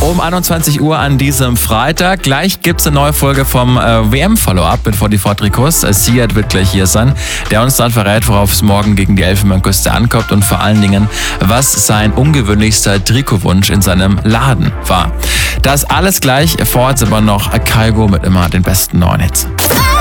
Um 21 Uhr an diesem Freitag. Gleich gibt es eine neue Folge vom WM-Follow-up mit 44 Trikots. Siad wird gleich hier sein, der uns dann verrät, worauf es morgen gegen die Elfenbeinküste ankommt und vor allen Dingen, was sein ungewöhnlichster Trikotwunsch in seinem Laden war. Das alles gleich, vor jetzt aber noch Kygo mit immer den besten neuen Hits.